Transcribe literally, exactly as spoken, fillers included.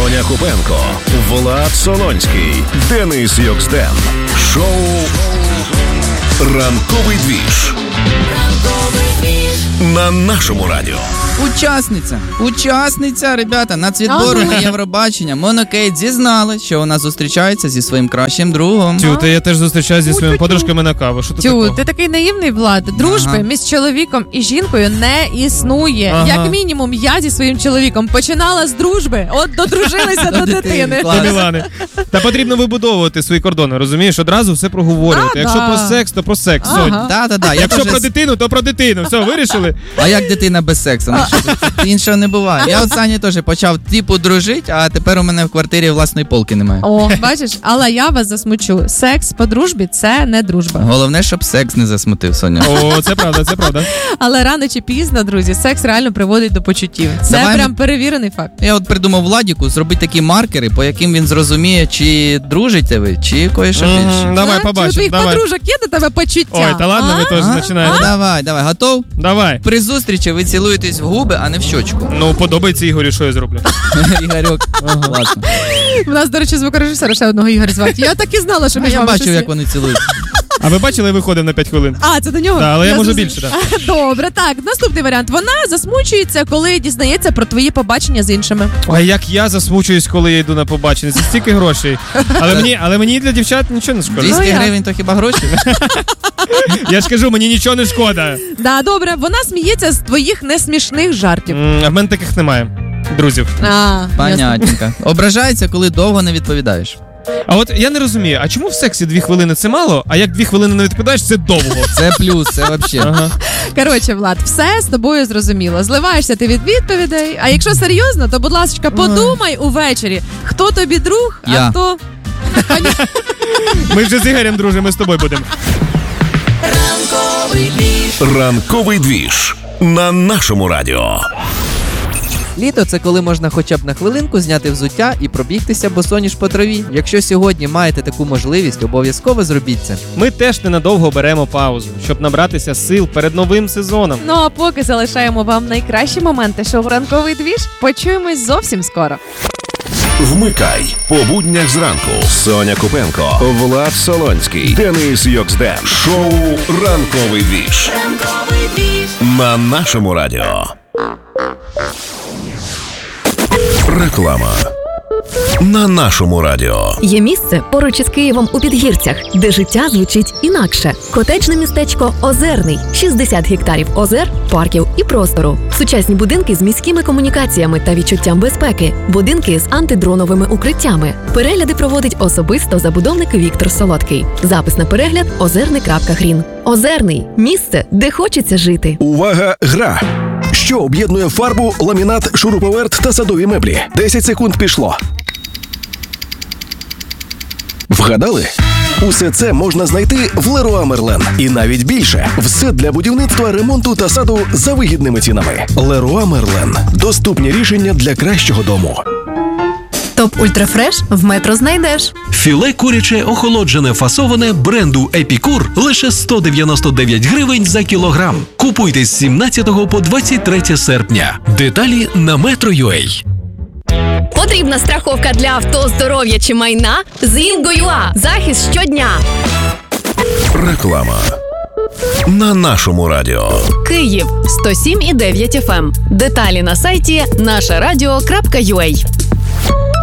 Соня Купенко, Влад Солонський, Денис Йоксден. Шоу «Ранковий двіж» на нашому радіо. Учасниця, учасниця, ребята, нацвідбору на Євробачення Мона Кейт зізналась, що вона зустрічається зі своїм кращим другом. Тю, та я теж зустрічаюся зі своїми подружками на каву. Що ти Тю, такого? ти такий наївний, Влад. Дружби Ага. між чоловіком і жінкою не існує. Ага. Як мінімум, я зі своїм чоловіком починала з дружби, от додружилися до дитини. Клас. До Мілани. Та потрібно вибудовувати свої кордони, розумієш? Одразу все проговорювати. А, Якщо да. про секс, то про секс. Ага. Сонь. Да, да, да. Я Якщо теж... про дитину, то про дитину. Все, вирішили? А як дитина без сексу? Ну, що це? Іншого не буває. Я от Сані теж почав типу дружити, а тепер у мене в квартирі власної полки немає. О, бачиш, але я вас засмучу. Секс по дружбі – це не дружба. Головне, щоб секс не засмутив, Соня. О, це правда, це правда. Але рано чи пізно, друзі, секс реально приводить до почуттів. Це Давай прям ми- перевірений факт. Я от придумав Владіку зробити такі маркери, по яким він зрозуміє, чи дружите ви, чи кое-що Мгм, більше. Давай, А? Чи у побачимо, твоїх давай. подружок є до тебе почуття? Ой, та ладно, ви теж А? починаєте. Ну, давай, давай, готов? Давай. При зустрічі ви цілуєтесь в губи, а не в щочку. Ну, подобається Ігорю, що я зроблю. Ігорьок, класно. У нас, до речі, звукорежисера ще одного Ігоря звати. Я так і знала, що ми з Я вами бачив, щось- як вони цілують. А ви бачили, я виходив на п'ять хвилин? А, це до нього? Да, але я можу зрозуміла. більше, да. Добре, так, наступний варіант. Вона засмучується, коли дізнається про твої побачення з іншими. Ой, як я засмучуюсь, коли я йду на побачення. Це стільки грошей. Але мені, але мені для дівчат нічого не шкода. двісті Ну, я. гривень то хіба гроші? Я ж кажу, мені нічого не шкода. Да, добре, вона сміється з твоїх несмішних жартів. М, А в мене таких немає. Друзів. А, ясно. Понятненько. Ображається, коли довго не відповідаєш. А от я не розумію, а чому в сексі дві хвилини це мало, а як дві хвилини не відповідаєш, це довго. Це плюс, це взагалі. Ага. Коротше, Влад, все з тобою зрозуміло. Зливаєшся ти від відповідей. А якщо серйозно, то, будь ласка, подумай увечері, хто тобі друг, а Я. хто... Ми вже з Ігорем дружимо, ми з тобою будемо. «Ранковий двіж» на нашому радіо. Літо – це коли можна хоча б на хвилинку зняти взуття і пробігтися босоніж по траві. Якщо сьогодні маєте таку можливість, обов'язково зробіть це. Ми теж ненадовго беремо паузу, щоб набратися сил перед новим сезоном. Ну а поки залишаємо вам найкращі моменти шоу «Ранковий двіж». Почуємось зовсім скоро. Вмикай по буднях зранку. Соня Купенко, Влад Солонський, Денис Йоксден. Шоу «Ранковий двіж» на нашому радіо. Реклама на нашому радіо. Є місце поруч із Києвом у Підгірцях, де життя звучить інакше. Котеджне містечко Озерний. шістдесят гектарів озер, парків і простору. Сучасні будинки з міськими комунікаціями та відчуттям безпеки. Будинки з антидроновими укриттями. Перегляди проводить особисто забудовник Віктор Солодкий. Запис на перегляд – озерний крапка грін. Озерний – місце, де хочеться жити. Увага, гра! Що об'єднує фарбу, ламінат, шуруповерт та садові меблі? десять секунд пішло. Вгадали? Усе це можна знайти в Леруа Мерлен. І навіть більше. Все для будівництва, ремонту та саду за вигідними цінами. Леруа Мерлен. Доступні рішення для кращого дому. Топ Ультрафреш в Метро знайдеш. Філе куряче охолоджене фасоване бренду Епікур лише сто дев'яносто дев'ять гривень за кілограм. Купуйте з сімнадцятого по двадцять третє серпня. Деталі на Metro.ua. Потрібна страховка для авто, здоров'я чи майна? З Інго.ua. Захист щодня. Реклама на нашому радіо. Київ сто сім і дев'ять еф ем. Деталі на сайті наша радіо крапка ю а.